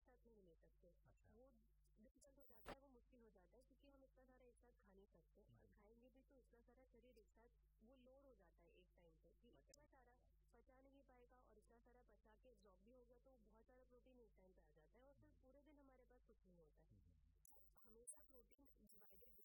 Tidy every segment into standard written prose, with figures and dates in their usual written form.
साथ नहीं ले सकते। अच्छा। वो डिफिकल्ट हो जाता है, वो मुश्किल हो जाता है क्योंकि हम इतना सारा एक साथ खा नहीं सकते और खाएंगे भी तो इतना सारा शरीर एक साथ वो लोड हो जाता है एक टाइम पे कि इतना सारा पचा नहीं पाएगा और इतना सारा पचा के जॉब भी हो गया तो बहुत सारा प्रोटीन एक टाइम पे आ जाता है और फिर पूरे दिन हमारे पास कुछ नहीं होता है। हमेशा प्रोटीन डिवाइडेड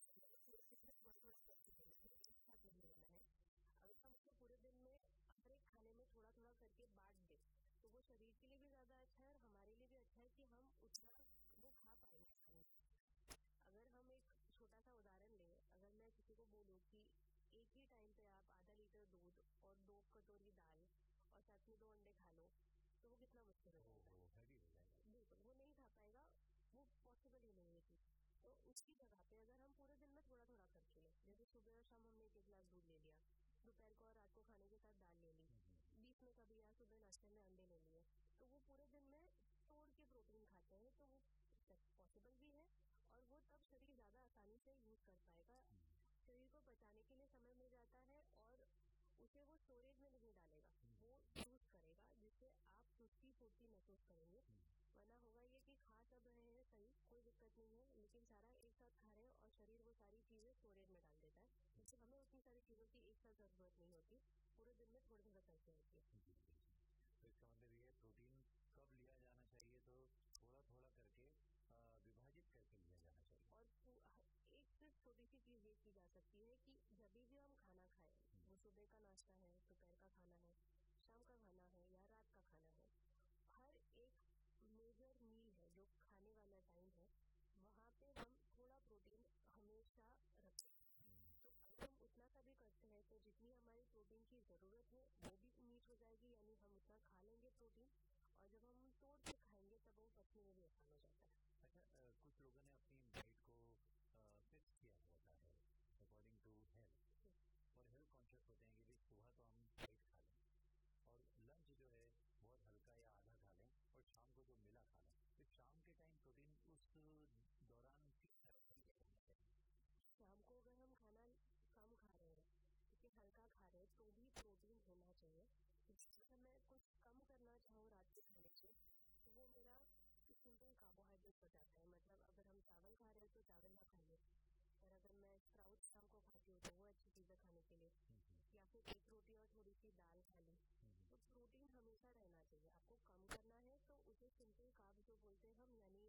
थोड़ा थोड़ा करके देना है, एक साथ नहीं लेना है। अगर हम उसको पूरे दिन में हर एक खाने में थोड़ा थोड़ा करके बांट दें तो वो शरीर के लिए भी ज्यादा अच्छा है और हमारे लिए भी अच्छा है कि हम उतना वो खा पाएंगे आसानी से। अगर हम एक छोटा सा उदाहरण लें, अगर मैं किसी को बोलूं कि एक ही टाइम पे आप आधा लीटर दूध और 2 कटोरी दाल और साथ में 2 अंडे खा लो तो वो कितना मुश्किल हो जाएगा। वो हैवी हो जाएगा। बिल्कुल वो नहीं खा पाएगा, वो पॉसिबल ही नहीं है चीज। तो उसकी जगह पे अगर हम पूरे दिन में थोड़ा थोड़ा करके लें, जैसे सुबह और शाम हमने 1 गिलास दूध ले लिया, दोपहर को और रात को खाने के साथ दाल ले ली, बीच में कभी या सुबह नाश्ते में अंडे ले लिए, तो वो पूरे दिन में तोड़ के प्रोटीन खाते हैं तो वो पॉसिबल भी है और वो तब शरीर ज्यादा आसानी से यूज कर पाएगा। शरीर को पचाने के लिए समय मिल जाता है और उसे वो स्टोरेज में नहीं डालेगा, वो यूज करेगा जिससे आप सुस्ती फुर्ती महसूस करेंगे। वरना होगा ये कि खा सब रहे हैं सही, कोई दिक्कत नहीं है, लेकिन सारा एक साथ खा रहे हैं और शरीर वो सारी चीजें स्टोरेज में डाल देता है जिससे हमें उतनी सारी चीजों की एक साथ जरूरत नहीं होती, पूरे दिन में थोड़ा थोड़ा करके होती है। तो इसका मतलब ये प्रोटीन कब लिया जाना चाहिए, तो थोड़ा थोड़ा करके विभाजित करके लिया जाना चाहिए। और एक सिर्फ छोटी सी चीज ये की जा सकती है कि जब भी हम खाना खाएं, वो सुबह का नाश्ता है, दोपहर का खाना है, शाम का खाना है या रात का खाना है, हर एक मेजर मील है जो खाने वाला टाइम है, वहाँ पे हम थोड़ा प्रोटीन हमेशा रखें। तो अगर हम उतना सा भी करते हैं तो जितनी हमारी प्रोटीन की जरूरत है वो भी मीट हो जाएगी, यानी हम उतना खा लेंगे प्रोटीन, और जब हम तोड़ के खाएंगे तब वो पचने में भी आसान हो जाता है। अच्छा, कुछ लोगों ने अपनी डाइट को फिक्स किया होता है अकॉर्डिंग टू हेल्थ, और हेल्थ कॉन्शियस होते हैं कि भाई सुबह तो हम लाइट खा लें और लंच जो है बहुत हल्का या आधा खा लें और शाम को जो मिला खा लें। तो शाम के टाइम प्रोटीन उस दौरान किस तरह से लिया जाना चाहिए? शाम को अगर हम खाना कम खा रहे हैं, क्योंकि हल्का खा रहे हैं तो भी प्रोटीन होना चाहिए। अगर मैं कुछ कम करना चाहूँ रात के खाने से तो वो मेरा सिंपल कार्बोहाइड्रेट हो जाता है। मतलब अगर हम चावल खा रहे हैं तो चावल ना खाइए, और अगर मैं स्प्राउट शाम को खाती हूँ तो वो अच्छी चीज है खाने के लिए, या फिर एक रोटी और थोड़ी सी दाल खा ली। तो प्रोटीन हमेशा रहना चाहिए। आपको कम करना है तो उसे सिंपल कार्ब जो बोलते हैं हम, यानी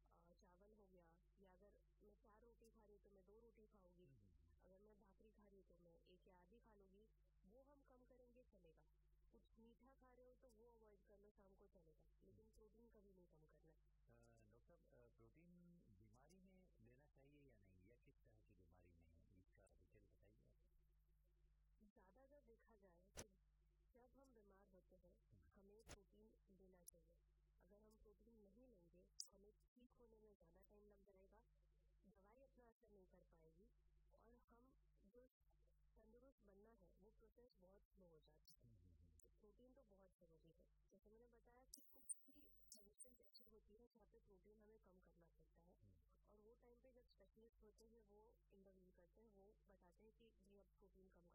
चावल हो गया, या अगर मैं 4 रोटी खा रही हूँ तो मैं 2 रोटी खाऊंगी, अगर मैं भाकरी खा रही हूँ तो मैं 1 या आधी खा लूंगी, वो हम कम करेंगे चलेगा। कुछ मीठा खा रहे हो तो वो अवॉइड कर लो शाम को चलेगा, लेकिन प्रोटीन कभी नहीं कम करना। डॉक्टर साहब, प्रोटीन बीमारी में लेना चाहिए या नहीं, या किस तरह की बीमारी में है, इसका डिटेल बताइए। ज्यादातर देखा जाए तो जब हम बीमार होते हैं हमें प्रोटीन लेना चाहिए। अगर हम प्रोटीन नहीं लेंगे हमें ठीक होने में ज्यादा टाइम लग जाएगा, दवाई अपना असर नहीं कर पाएगी, और हम जो तंदुरुस्त बनना है वो प्रोसेस बहुत स्लो हो जाता है। प्रोटीन तो बहुत जरूरी है। जैसे मैंने बताया कि कुछ भी कंडीशन ऐसी होती है जहाँ पे प्रोटीन हमें कम करना पड़ता है, और वो टाइम पे जब स्पेशलिस्ट होते हैं वो इंटरव्यू करते हैं, वो बताते हैं कि ये अब प्रोटीन कम